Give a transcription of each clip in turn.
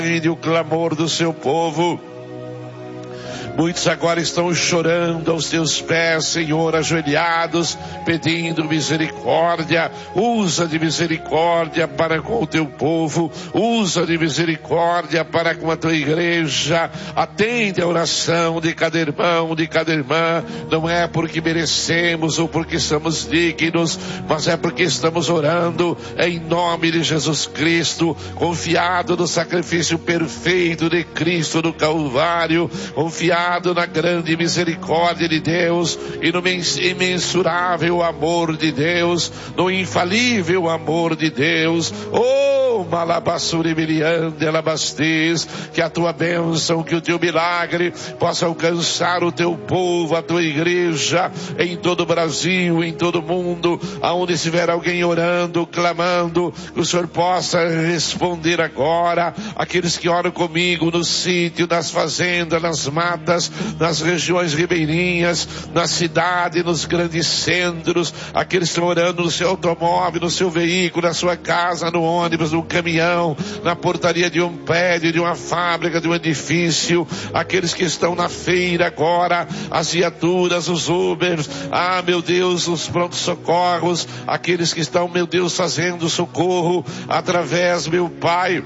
atende o clamor do seu povo. Muitos agora estão chorando aos teus pés, Senhor, ajoelhados, pedindo misericórdia. Usa de misericórdia para com o teu povo, usa de misericórdia para com a tua igreja. Atende a oração de cada irmão, de cada irmã. Não é porque merecemos ou porque somos dignos, mas é porque estamos orando em nome de Jesus Cristo, confiado no sacrifício perfeito de Cristo no Calvário, confiado na grande misericórdia de Deus e no imensurável amor de Deus, no infalível amor de Deus. Oh, Malabassuri Miliande Alabastis, que a tua bênção, que o teu milagre possa alcançar o teu povo, a tua igreja, em todo o Brasil, em todo o mundo, aonde estiver alguém orando, clamando, que o Senhor possa responder agora. Aqueles que oram comigo no sítio, nas fazendas, nas matas, nas regiões ribeirinhas, na cidade, nos grandes centros, aqueles que estão orando no seu automóvel, no seu veículo, na sua casa, no ônibus, no caminhão, na portaria de um prédio, de uma fábrica, de um edifício, aqueles que estão na feira agora, as viaturas, os Ubers, meu Deus, os prontos-socorros, aqueles que estão, meu Deus, fazendo socorro através, meu Pai,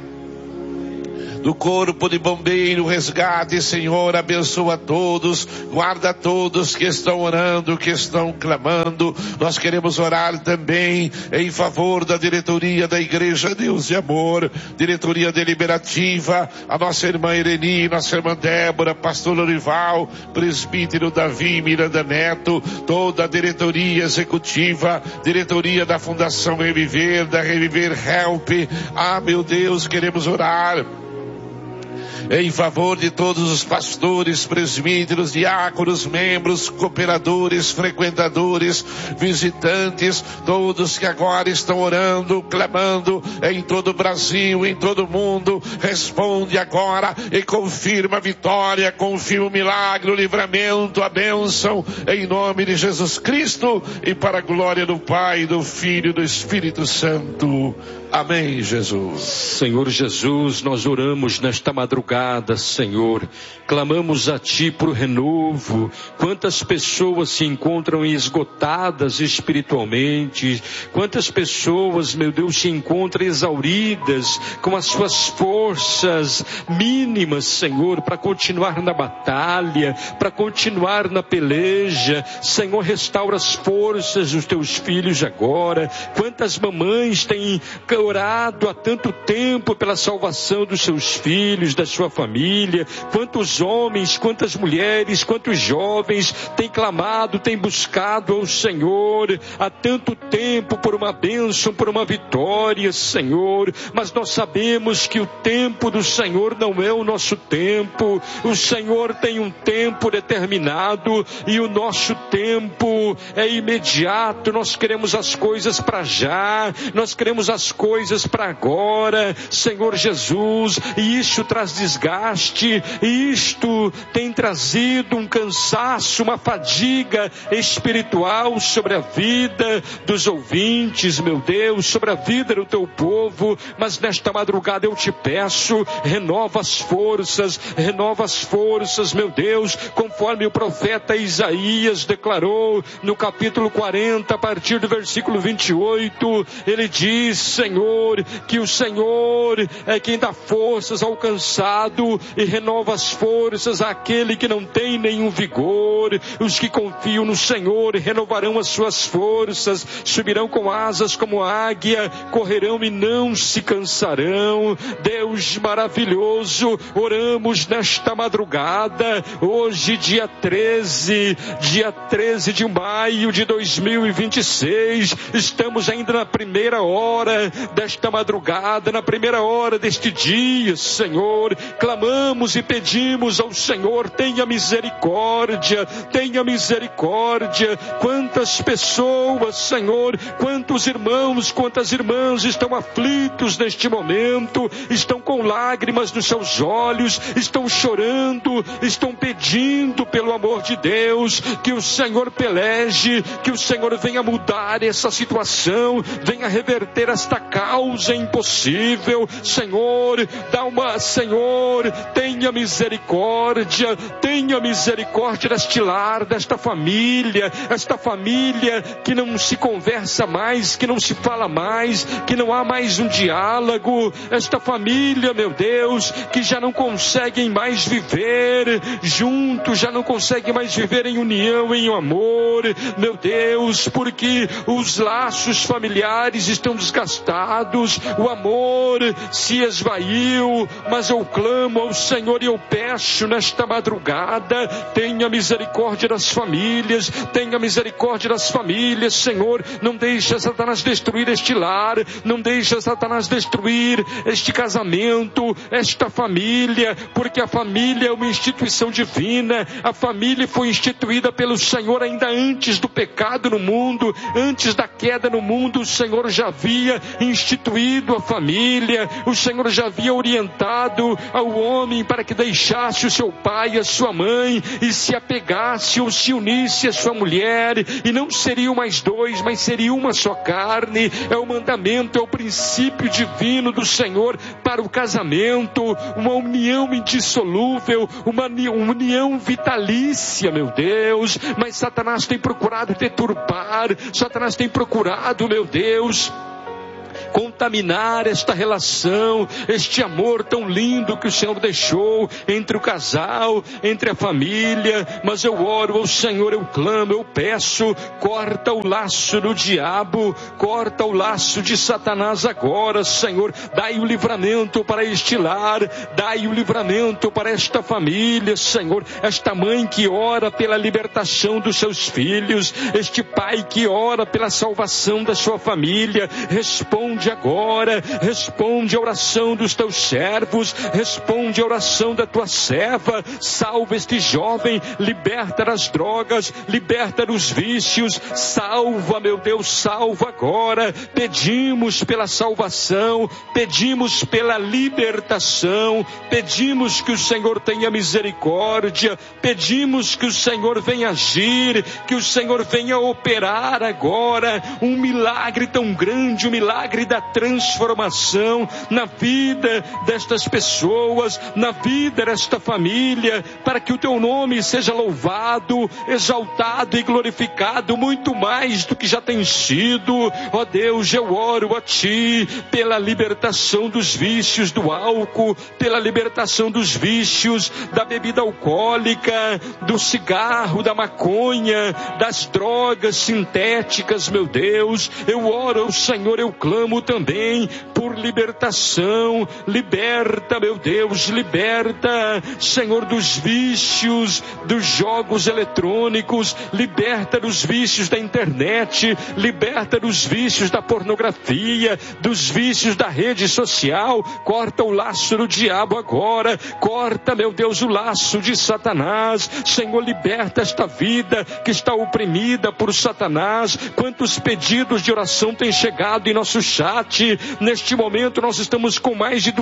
do corpo de bombeiro, resgate, Senhor, abençoa todos, guarda todos que estão orando, que estão clamando. Nós queremos orar também em favor da diretoria da Igreja Deus de Amor, diretoria deliberativa, a nossa irmã Ireni, nossa irmã Débora, pastor Lorival, presbítero Davi Miranda Neto, toda a diretoria executiva, diretoria da Fundação Reviver, da Reviver Help. Meu Deus, queremos orar em favor de todos os pastores, presbíteros, diáconos, membros, cooperadores, frequentadores, visitantes, todos que agora estão orando, clamando em todo o Brasil, em todo o mundo. Responde agora e confirma a vitória, confirma o milagre, o livramento, a bênção, em nome de Jesus Cristo e para a glória do Pai, do Filho e do Espírito Santo. Amém, Jesus. Senhor Jesus, nós oramos nesta madrugada, Senhor, clamamos a Ti por renovo. Quantas pessoas se encontram esgotadas espiritualmente, quantas pessoas, meu Deus, se encontram exauridas, com as suas forças mínimas, Senhor, para continuar na batalha, para continuar na peleja. Senhor, restaura as forças dos Teus filhos agora. Quantas mamães têm orado há tanto tempo pela salvação dos seus filhos, da sua família. Quantos homens, quantas mulheres, quantos jovens têm clamado, têm buscado ao Senhor há tanto tempo por uma bênção, por uma vitória, Senhor. Mas nós sabemos que o tempo do Senhor não é o nosso tempo. O Senhor tem um tempo determinado e o nosso tempo é imediato. Nós queremos as coisas para já, nós queremos as coisas para agora, Senhor Jesus, e isso traz desgaste, e isto tem trazido um cansaço, uma fadiga espiritual sobre a vida dos ouvintes, meu Deus, sobre a vida do teu povo. Mas nesta madrugada eu te peço, renova as forças, meu Deus, conforme o profeta Isaías declarou no capítulo 40, a partir do versículo 28, ele diz, Senhor, que o Senhor é quem dá forças ao cansado e renova as forças àquele que não tem nenhum vigor. Os que confiam no Senhor renovarão as suas forças, subirão com asas como águia, correrão e não se cansarão. Deus maravilhoso, oramos nesta madrugada, hoje dia 13 de maio de 2026, estamos ainda na primeira hora desta madrugada, na primeira hora deste dia, Senhor, clamamos e pedimos ao Senhor, tenha misericórdia. Quantas pessoas, Senhor, quantos irmãos, quantas irmãs estão aflitos neste momento, estão com lágrimas nos seus olhos, estão chorando, estão pedindo pelo amor de Deus, que o Senhor peleje, que o Senhor venha mudar essa situação, venha reverter esta causa impossível. Senhor, Senhor, tenha misericórdia deste lar, desta família, esta família que não se conversa mais, que não se fala mais, que não há mais um diálogo, esta família, meu Deus, que já não conseguem mais viver juntos, já não conseguem mais viver em união, em amor, meu Deus, porque os laços familiares estão desgastados, o amor se esvaiu. Mas eu clamo ao Senhor e eu peço nesta madrugada, tenha misericórdia das famílias, Senhor, não deixa Satanás destruir este lar, não deixa Satanás destruir este casamento, esta família, porque a família é uma instituição divina, a família foi instituída pelo Senhor ainda antes do pecado no mundo, antes da queda no mundo. O Senhor já havia instituído a família, o Senhor já havia orientado ao homem para que deixasse o seu pai e a sua mãe e se apegasse ou se unisse à sua mulher, e não seriam mais dois, mas seria uma só carne. É o mandamento, é o princípio divino do Senhor para o casamento, uma união indissolúvel, uma união vitalícia, meu Deus. Mas Satanás tem procurado deturpar, Satanás tem procurado, meu Deus, contaminar esta relação, este amor tão lindo que o Senhor deixou entre o casal, entre a família. Mas eu oro ao Senhor, eu clamo, eu peço, corta o laço do diabo, corta o laço de Satanás agora, Senhor. Dai o livramento para este lar, dai o livramento para esta família, Senhor. Esta mãe que ora pela libertação dos seus filhos, este pai que ora pela salvação da sua família, responde agora, responde a oração dos teus servos, responde a oração da tua serva, salva este jovem, liberta das drogas, liberta dos vícios, salva, meu Deus, salva agora. Pedimos pela salvação, pedimos pela libertação, pedimos que o Senhor tenha misericórdia, pedimos que o Senhor venha agir, que o Senhor venha operar agora um milagre tão grande, um milagre da transformação na vida destas pessoas, na vida desta família, para que o teu nome seja louvado, exaltado e glorificado muito mais do que já tem sido. Ó Deus, eu oro a Ti pela libertação dos vícios do álcool, pela libertação dos vícios da bebida alcoólica, do cigarro, da maconha, das drogas sintéticas, meu Deus. Eu oro ao Senhor, eu clamo também por libertação. Liberta, meu Deus, liberta, Senhor, dos vícios dos jogos eletrônicos, liberta dos vícios da internet, liberta dos vícios da pornografia, dos vícios da rede social. Corta o laço do diabo agora, corta, meu Deus, o laço de Satanás. Senhor, liberta esta vida que está oprimida por Satanás. Quantos pedidos de oração têm chegado em nosso chat? Neste momento nós estamos com mais de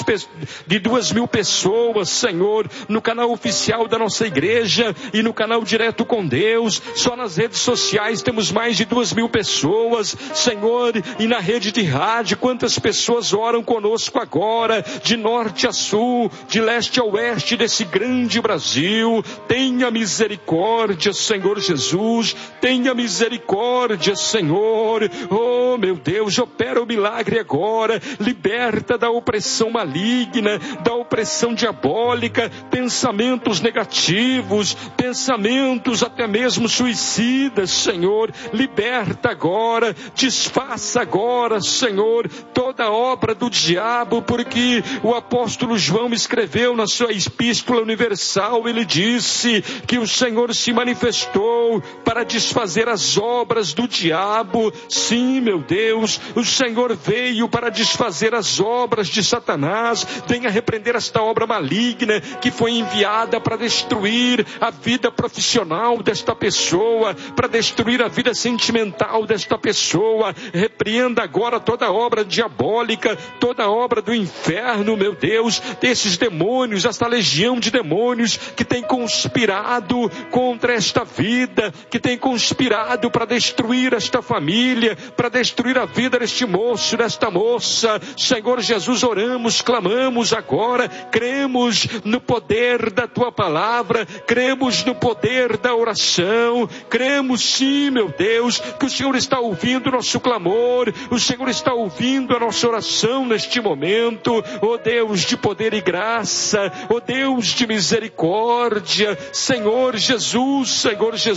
2.000 pessoas, Senhor, no canal oficial da nossa igreja e no canal Direto com Deus. Só nas redes sociais temos mais de 2.000 pessoas, Senhor, e na rede de rádio, quantas pessoas oram conosco agora, de norte a sul, de leste a oeste desse grande Brasil. Tenha misericórdia, Senhor Jesus, tenha misericórdia, Senhor. Oh, meu Deus, opera o milagre agora, liberta da opressão maligna, da opressão diabólica, pensamentos negativos, pensamentos até mesmo suicidas, Senhor. Liberta agora, desfaça agora, Senhor, toda obra do diabo, porque o apóstolo João escreveu na sua epístola universal, ele disse que o Senhor se manifestou para desfazer as obras do diabo. Sim, meu Deus, o Senhor veio para desfazer as obras de Satanás. Venha repreender esta obra maligna que foi enviada para destruir a vida profissional desta pessoa, para destruir a vida sentimental desta pessoa. Repreenda agora toda obra diabólica, toda obra do inferno, meu Deus, desses demônios, esta legião de demônios que tem conspirado contra esta vida, que tem conspirado para destruir esta família, para destruir a vida deste deste moço, desta moça. Senhor Jesus, oramos, clamamos agora, cremos no poder da tua palavra, cremos no poder da oração, cremos sim, meu Deus, que o Senhor está ouvindo o nosso clamor, o Senhor está ouvindo a nossa oração neste momento, ó Deus de poder e graça, ó Deus de misericórdia, Senhor Jesus,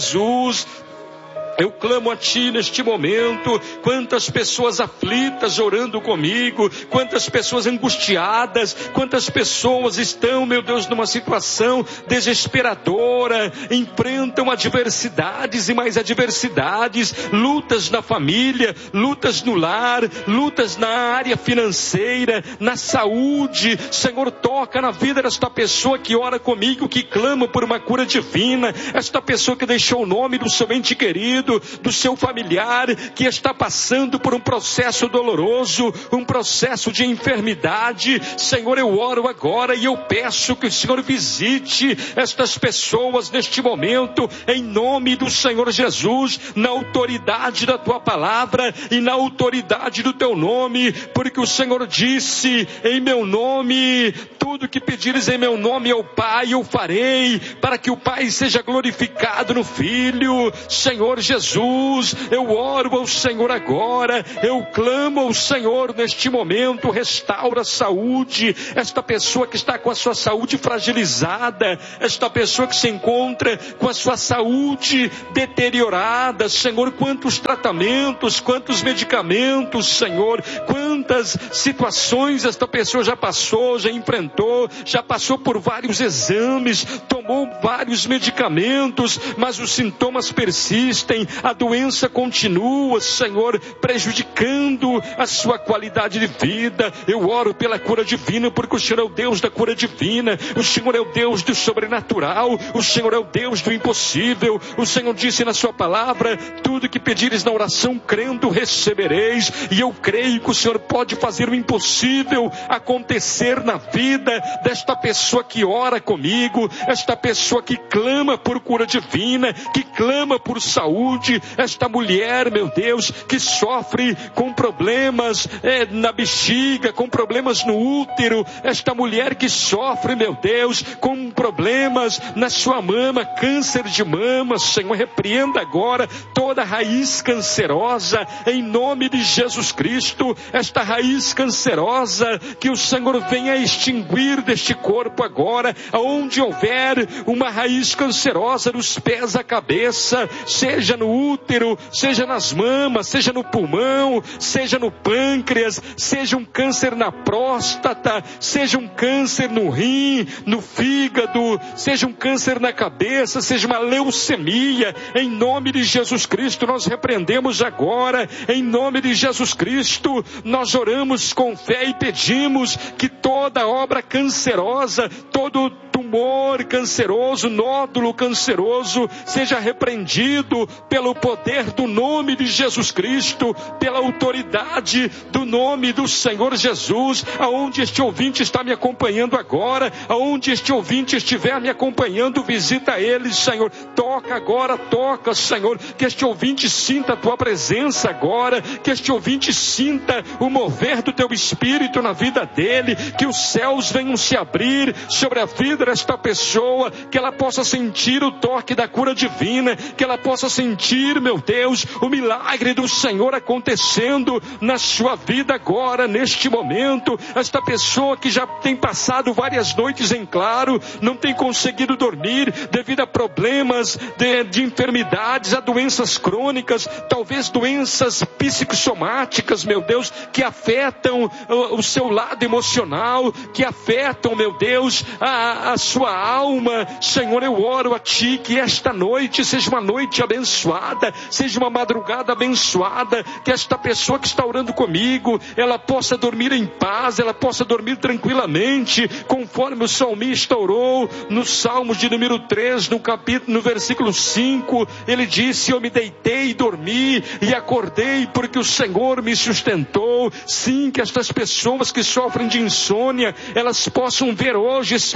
eu clamo a Ti neste momento. Quantas pessoas aflitas orando comigo, quantas pessoas angustiadas, quantas pessoas estão, meu Deus, numa situação desesperadora, enfrentam adversidades e mais adversidades, lutas na família, lutas no lar, lutas na área financeira, na saúde. Senhor, toca na vida desta pessoa que ora comigo, que clama por uma cura divina, esta pessoa que deixou o nome do seu ente querido, do seu familiar, que está passando por um processo doloroso, um processo de enfermidade. Senhor, eu oro agora e eu peço que o Senhor visite estas pessoas neste momento, em nome do Senhor Jesus, na autoridade da tua palavra e na autoridade do teu nome, porque o Senhor disse: em meu nome, tudo que pedires em meu nome ao Pai eu farei, para que o Pai seja glorificado no Filho. Senhor Jesus, eu oro ao Senhor agora, eu clamo ao Senhor neste momento, restaura a saúde, esta pessoa que está com a sua saúde fragilizada, esta pessoa que se encontra com a sua saúde deteriorada. Senhor, quantos tratamentos, quantos medicamentos, Senhor, quantas situações esta pessoa já passou, já enfrentou, já passou por vários exames, tomou vários medicamentos, mas os sintomas persistem, a doença continua, Senhor, prejudicando a sua qualidade de vida. Eu oro pela cura divina, porque o Senhor é o Deus da cura divina, o Senhor é o Deus do sobrenatural, o Senhor é o Deus do impossível. O Senhor disse na sua palavra: tudo que pedires na oração, crendo, recebereis. E eu creio que o Senhor pode fazer o impossível acontecer na vida desta pessoa que ora comigo, esta pessoa que clama por cura divina, que clama por saúde, esta mulher, meu Deus, que sofre com problemas na bexiga, com problemas no útero, esta mulher que sofre, meu Deus, com problemas na sua mama, câncer de mama. Senhor, repreenda agora toda raiz cancerosa, em nome de Jesus Cristo, esta raiz cancerosa, que o Senhor venha extinguir deste corpo agora, aonde houver uma raiz cancerosa dos pés à cabeça, seja no útero, seja nas mamas, seja no pulmão, seja no pâncreas, seja um câncer na próstata, seja um câncer no rim, no fígado, seja um câncer na cabeça, seja uma leucemia, em nome de Jesus Cristo nós repreendemos agora, em nome de Jesus Cristo nós oramos com fé e pedimos que toda obra cancerosa, todo tumor canceroso, nódulo canceroso, seja repreendido pelo poder do nome de Jesus Cristo, pela autoridade do nome do Senhor Jesus. Aonde este ouvinte está me acompanhando agora, aonde este ouvinte estiver me acompanhando, visita ele, Senhor. Toca agora, toca, Senhor, que este ouvinte sinta a tua presença agora, que este ouvinte sinta o mover do teu Espírito na vida dele, que os céus venham se abrir sobre a vida desta pessoa, que ela possa sentir o toque da cura divina, que ela possa sentir, meu Deus, o milagre do Senhor acontecendo na sua vida agora, neste momento. Esta pessoa que já tem passado várias noites em claro, não tem conseguido dormir devido a problemas de enfermidades, a doenças crônicas, talvez doenças psicossomáticas, meu Deus, que afetam o seu lado emocional, que afetam, meu Deus, a sua alma. Senhor, eu oro a Ti que esta noite seja uma noite abençoada, seja uma madrugada abençoada, que esta pessoa que está orando comigo, ela possa dormir em paz, ela possa dormir tranquilamente, conforme o salmista orou no Salmos de número 3, no versículo 5, ele disse: eu me deitei e dormi e acordei porque o Senhor me sustentou. Sim, que estas pessoas que sofrem de insônia, elas possam ver hoje, experimentar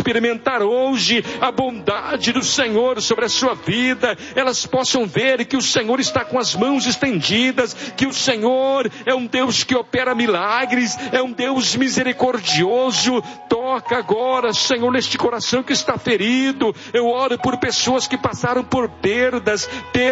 experimentar hoje a bondade do Senhor sobre a sua vida, elas possam ver que o Senhor está com as mãos estendidas, que o Senhor é um Deus que opera milagres, é um Deus misericordioso. Toca agora, Senhor, neste coração que está ferido. Eu oro por pessoas que passaram por perdas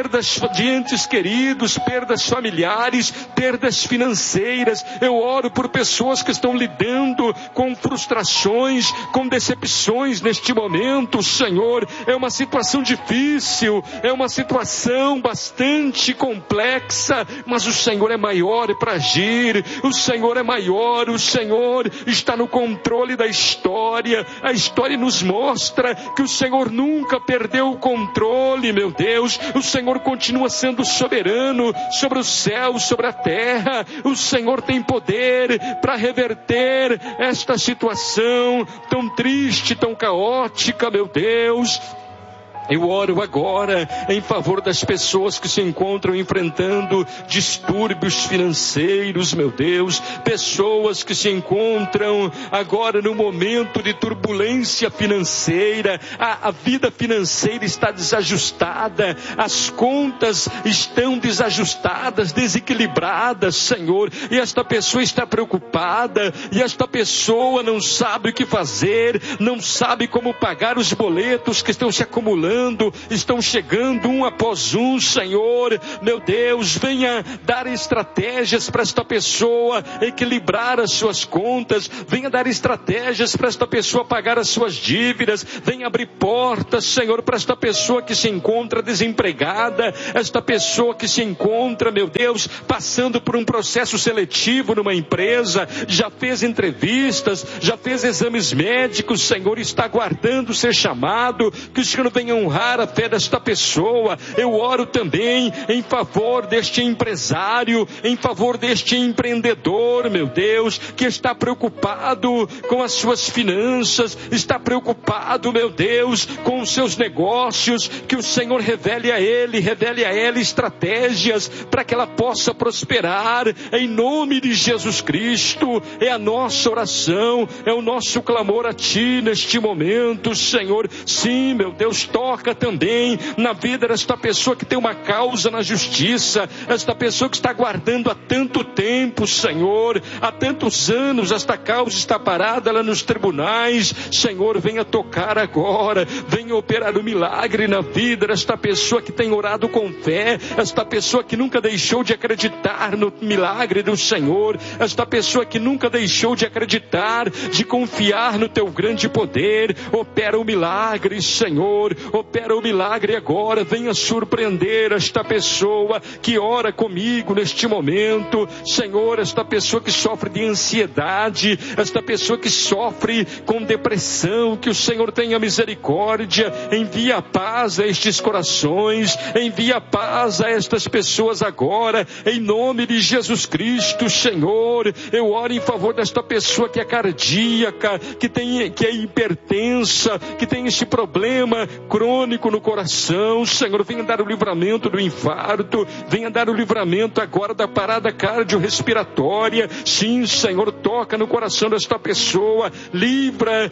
de entes queridos, perdas familiares, perdas financeiras. Eu oro por pessoas que estão lidando com frustrações, com decepções neste momento. Senhor, é uma situação difícil, é uma situação bastante complexa, mas o Senhor é maior para agir, o Senhor é maior, o Senhor está no controle da história. A história nos mostra que o Senhor nunca perdeu o controle, meu Deus. O Senhor continua sendo soberano sobre o céu, sobre a terra. O Senhor tem poder para reverter esta situação tão triste, tão caótica, meu Deus. Eu oro agora em favor das pessoas que se encontram enfrentando distúrbios financeiros, meu Deus. Pessoas que se encontram agora no momento de turbulência financeira. A vida financeira está desajustada. As contas estão desajustadas, desequilibradas, Senhor. E esta pessoa está preocupada. E esta pessoa não sabe o que fazer. Não sabe como pagar os boletos que estão se acumulando. Estão chegando um após um, Senhor, meu Deus, venha dar estratégias para esta pessoa equilibrar as suas contas, venha dar estratégias para esta pessoa pagar as suas dívidas, venha abrir portas, Senhor, para esta pessoa que se encontra desempregada, esta pessoa que se encontra, meu Deus, passando por um processo seletivo numa empresa, já fez entrevistas, já fez exames médicos, Senhor, está aguardando ser chamado, que o Senhor venha honrar a fé desta pessoa. Eu oro também em favor deste empresário, em favor deste empreendedor, meu Deus, que está preocupado com as suas finanças, está preocupado, meu Deus, com os seus negócios, que o Senhor revele a ela estratégias para que ela possa prosperar, em nome de Jesus Cristo. É a nossa oração, é o nosso clamor a Ti neste momento, Senhor. Sim, meu Deus, toca também na vida desta pessoa que tem uma causa na justiça, esta pessoa que está aguardando há tanto tempo, Senhor, há tantos anos esta causa está parada lá nos tribunais. Senhor, venha tocar agora, venha operar um milagre na vida desta pessoa que tem orado com fé, esta pessoa que nunca deixou de acreditar no milagre do Senhor, esta pessoa que nunca deixou de acreditar, de confiar no Teu grande poder. Opera o milagre, Senhor, opera o milagre agora. Venha surpreender esta pessoa que ora comigo neste momento, Senhor, esta pessoa que sofre de ansiedade, esta pessoa que sofre com depressão, que o Senhor tenha misericórdia, envia a paz a estes corações, envia a paz a estas pessoas agora, em nome de Jesus Cristo, Senhor. Eu oro em favor desta pessoa que é cardíaca, que é hipertensa, que tem este problema crônico no coração. Senhor, venha dar o livramento do infarto, venha dar o livramento agora da parada cardiorrespiratória. Sim, Senhor, toca no coração desta pessoa, livra,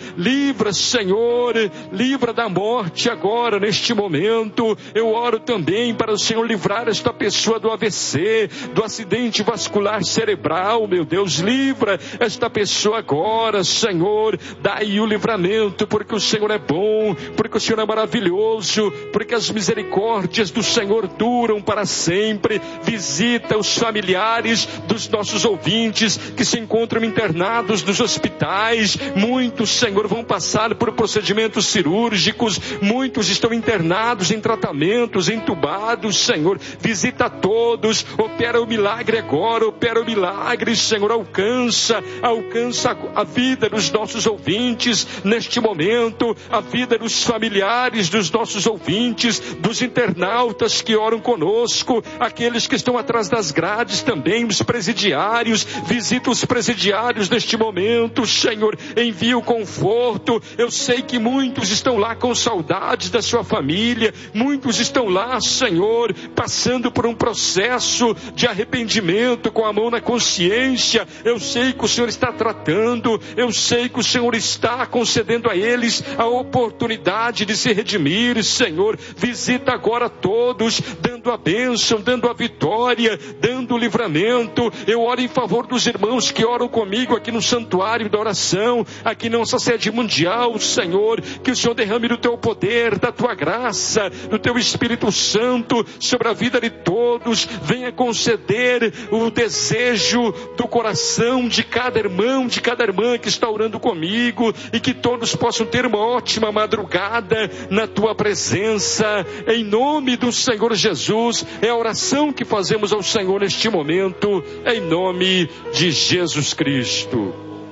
Senhor, livra da morte agora, neste momento. Eu oro também para o Senhor livrar esta pessoa do AVC, do acidente vascular cerebral, meu Deus, livra esta pessoa agora, Senhor, dai o livramento, porque o Senhor é bom, porque o Senhor é maravilhoso, porque as misericórdias do Senhor duram para sempre. Visita os familiares dos nossos ouvintes que se encontram internados nos hospitais. Muitos, Senhor, vão passar por procedimentos cirúrgicos, muitos estão internados em tratamentos, entubados. Senhor, visita todos, opera o milagre agora, opera o milagre, Senhor, alcança a vida dos nossos ouvintes neste momento, a vida dos familiares dos nossos ouvintes, dos internautas que oram conosco, aqueles que estão atrás das grades também, os presidiários. Visita os presidiários neste momento, Senhor, envia o conforto. Eu sei que muitos estão lá com saudades da sua família, muitos estão lá, Senhor, passando por um processo de arrependimento, com a mão na consciência. Eu sei que o Senhor está tratando, eu sei que o Senhor está concedendo a eles a oportunidade de se redimir. Senhor, visita agora todos, dando a bênção, dando a vitória, dando o livramento. Eu oro em favor dos irmãos que oram comigo aqui no santuário da oração, aqui na nossa sede mundial, Senhor, que o Senhor derrame do teu poder, da tua graça, do teu Espírito Santo sobre a vida de todos. Venha conceder o desejo do coração de cada irmão, de cada irmã que está orando comigo, e que todos possam ter uma ótima madrugada na tua presença, em nome do Senhor Jesus. É a oração que fazemos ao Senhor neste momento, em nome de Jesus Cristo.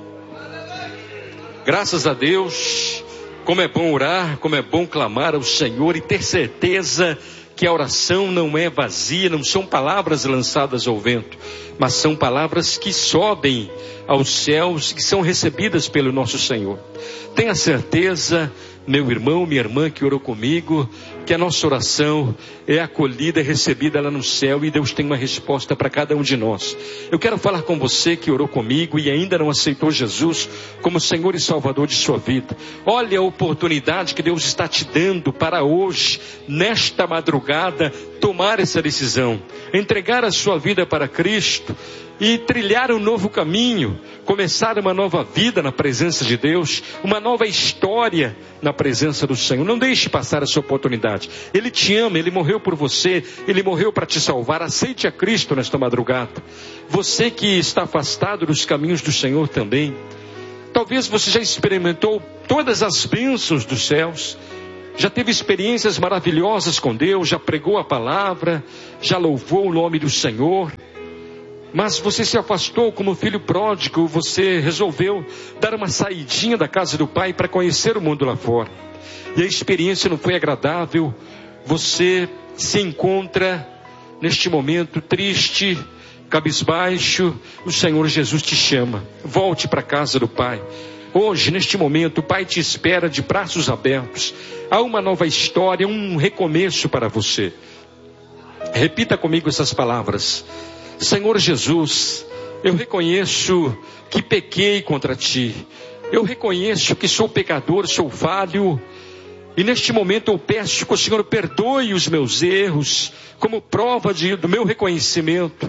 Graças a Deus, como é bom orar, como é bom clamar ao Senhor e ter certeza que a oração não é vazia, não são palavras lançadas ao vento, mas são palavras que sobem aos céus, que são recebidas pelo nosso Senhor. Tenha certeza, meu irmão, minha irmã que orou comigo, que a nossa oração é acolhida, é recebida lá no céu, e Deus tem uma resposta para cada um de nós. Eu quero falar com você que orou comigo e ainda não aceitou Jesus como Senhor e Salvador de sua vida. Olha a oportunidade que Deus está te dando para hoje, nesta madrugada, tomar essa decisão, entregar a sua vida para Cristo e trilhar um novo caminho, começar uma nova vida na presença de Deus, uma nova história na presença do Senhor. Não deixe passar essa oportunidade. Ele te ama, Ele morreu por você, Ele morreu para te salvar. Aceite a Cristo nesta madrugada. Você que está afastado dos caminhos do Senhor também, talvez você já experimentou todas as bênçãos dos céus, já teve experiências maravilhosas com Deus, já pregou a palavra, já louvou o nome do Senhor, mas você se afastou como filho pródigo. Você resolveu dar uma saidinha da casa do Pai para conhecer o mundo lá fora, e a experiência não foi agradável. Você se encontra neste momento triste, cabisbaixo. O Senhor Jesus te chama, volte para a casa do Pai. Hoje, neste momento, o Pai te espera de braços abertos. Há uma nova história, um recomeço para você. Repita comigo essas palavras: Senhor Jesus, eu reconheço que pequei contra Ti. Eu reconheço que sou pecador, sou falho. E neste momento eu peço que o Senhor perdoe os meus erros, como prova do meu reconhecimento,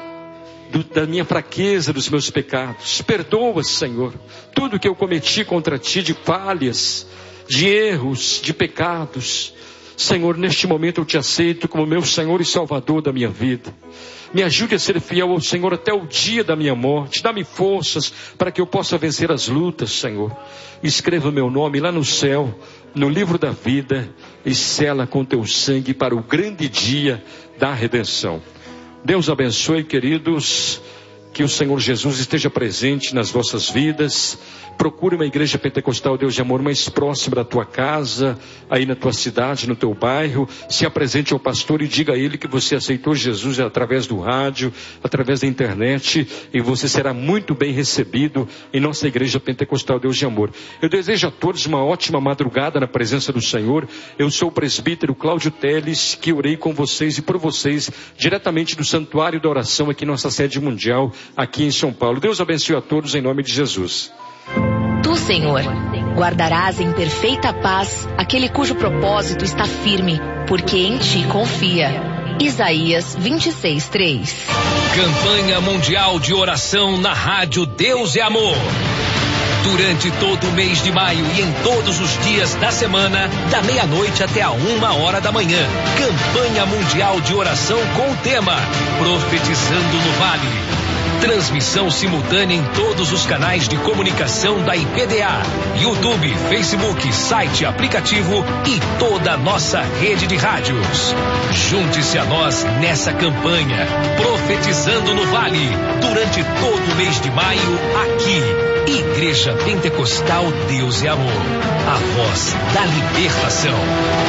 da minha fraqueza, dos meus pecados. Perdoa, Senhor, tudo que eu cometi contra Ti de falhas, de erros, de pecados. Senhor, neste momento eu Te aceito como meu Senhor e Salvador da minha vida. Me ajude a ser fiel ao Senhor até o dia da minha morte. Dá-me forças para que eu possa vencer as lutas, Senhor. Escreva meu nome lá no céu, no livro da vida, e sela com Teu sangue para o grande dia da redenção. Deus abençoe, queridos. Que o Senhor Jesus esteja presente nas vossas vidas. Procure uma igreja pentecostal Deus de amor mais próxima da tua casa, aí na tua cidade, no teu bairro. Se apresente ao pastor e diga a ele que você aceitou Jesus através do rádio, através da internet, e você será muito bem recebido em nossa igreja pentecostal Deus de amor. Eu desejo a todos uma ótima madrugada na presença do Senhor. Eu sou o presbítero Cláudio Teles, que orei com vocês e por vocês, diretamente do Santuário da Oração, aqui em nossa sede mundial, aqui em São Paulo. Deus abençoe a todos em nome de Jesus. Tu, Senhor, guardarás em perfeita paz aquele cujo propósito está firme, porque em Ti confia. Isaías 26:3. Campanha Mundial de Oração na Rádio Deus é Amor. Durante todo o mês de maio e em todos os dias da semana, da meia-noite até a 1h da manhã. Campanha Mundial de Oração com o tema Profetizando no Vale. Transmissão simultânea em todos os canais de comunicação da IPDA, YouTube, Facebook, site, aplicativo e toda a nossa rede de rádios. Junte-se a nós nessa campanha Profetizando no Vale, durante todo o mês de maio, aqui Igreja Pentecostal Deus é Amor. A voz da libertação.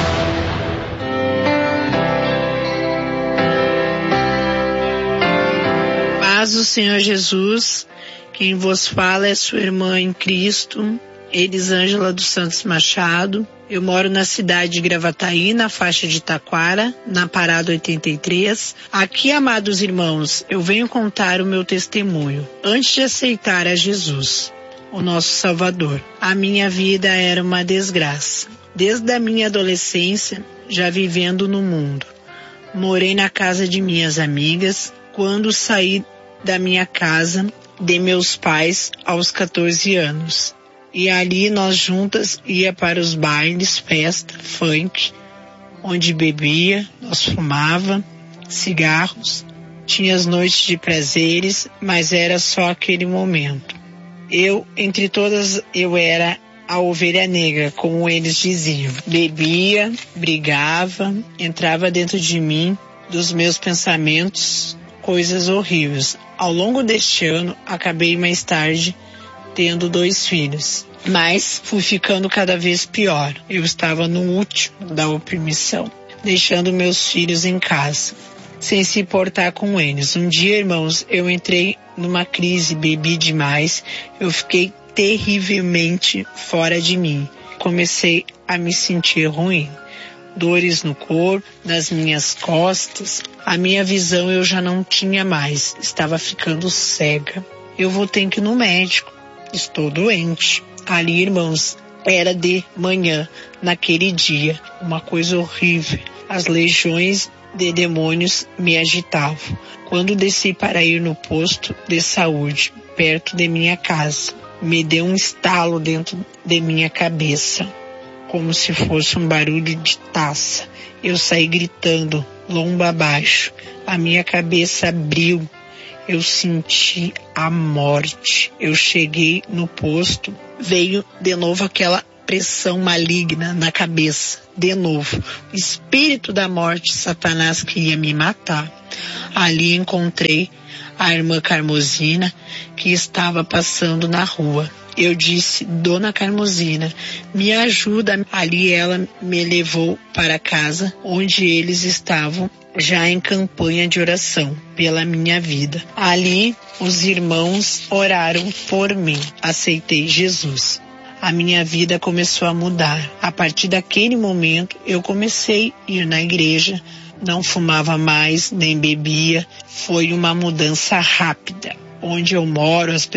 Paz do Senhor Jesus. Quem vos fala é sua irmã em Cristo, Elisângela dos Santos Machado. Eu moro na cidade de Gravataí, na faixa de Taquara, na parada 83. Aqui, amados irmãos, eu venho contar o meu testemunho. Antes de aceitar a Jesus, o nosso Salvador, a minha vida era uma desgraça. Desde a minha adolescência, já vivendo no mundo. Morei na casa de minhas amigas. Quando saí da minha casa de meus pais aos 14 anos. E ali nós juntas ia para os bailes, festa, funk, onde bebia, nós fumava, cigarros, tinha as noites de prazeres, mas era só aquele momento. Eu, entre todas, eu era a ovelha negra, como eles diziam. Bebia, brigava, entrava dentro de mim, dos meus pensamentos, coisas horríveis. Ao longo deste ano, acabei mais tarde tendo 2 filhos, mas fui ficando cada vez pior. Eu estava no último da opressão, deixando meus filhos em casa, sem se importar com eles. Um dia, irmãos, eu entrei numa crise, bebi demais, eu fiquei terrivelmente fora de mim. Comecei a me sentir ruim. Dores no corpo, nas minhas costas. A minha visão eu já não tinha mais, estava ficando cega. Eu vou ter que ir no médico, estou doente. Ali, irmãos, era de manhã, naquele dia, uma coisa horrível. As legiões de demônios me agitavam. Quando desci para ir no posto de saúde, perto de minha casa, me deu um estalo dentro de minha cabeça, como se fosse um barulho de taça. Eu saí gritando, lomba abaixo. A minha cabeça abriu. Eu senti a morte. Eu cheguei no posto, veio de novo aquela pressão maligna na cabeça. De novo, o espírito da morte, Satanás queria me matar. Ali encontrei a irmã Carmosina, que estava passando na rua. Eu disse, Dona Carmosina, me ajuda. Ali ela me levou para casa, onde eles estavam já em campanha de oração pela minha vida. Ali os irmãos oraram por mim. Aceitei Jesus. A minha vida começou a mudar. A partir daquele momento eu comecei a ir na igreja, não fumava mais, nem bebia. Foi uma mudança rápida. Onde eu moro, as pessoas